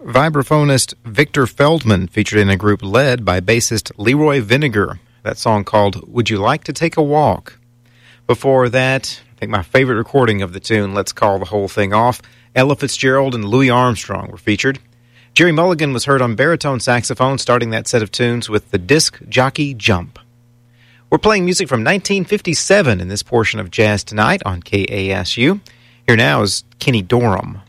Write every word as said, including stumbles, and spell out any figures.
vibraphonist Victor Feldman, featured in a group led by bassist Leroy Vinegar. That song called Would You Like to Take a Walk? Before that, I think my favorite recording of the tune, Let's Call the Whole Thing Off, Ella Fitzgerald and Louis Armstrong were featured. Jerry Mulligan was heard on baritone saxophone, starting that set of tunes with the Disc Jockey Jump. We're playing music from nineteen fifty-seven in this portion of Jazz Tonight on K A S U. Here now is Kenny Dorham.